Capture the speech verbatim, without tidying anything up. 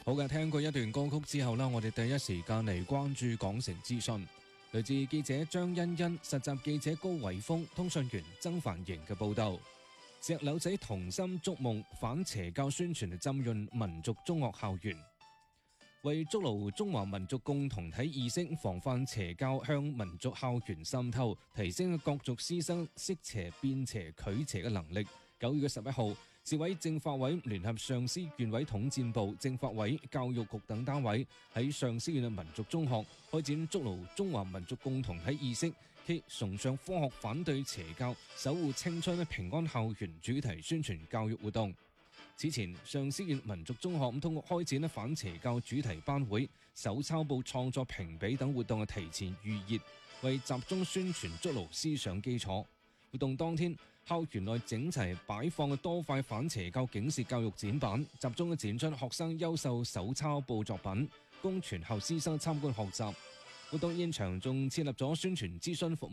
好嘅，聽過一段歌曲之後啦，我哋第一時間嚟關注港城資訊。來自記者張欣欣、實習記者高偉峰、通訊員曾繁瑩嘅報道。石榴仔同心築夢反邪教宣傳浸潤民族中學校園，為築牢中華民族共同體意識，防範邪教向民族校園滲透，提升各族師生識邪辨邪拒邪嘅能力。九月十一號，市委政法委聯合上思縣委統戰部、政法委、教育局等單位喺上思縣嘅民族中學開展築牢中華民族共同體意識暨崇尚科學、反對邪教、守護青春平安校園主題宣傳教育活動。此前，上思縣民族中學通過開展反邪教主題班會、手抄報創作評比等活動嘅提前預熱，為集中宣傳築牢思想基礎。活動當天，校園內整齊擺放嘅多塊反邪教警示教育展板，集中展出學生優秀手抄報作品，供全校師生參觀學習。活動現場仲設立咗宣傳諮詢服務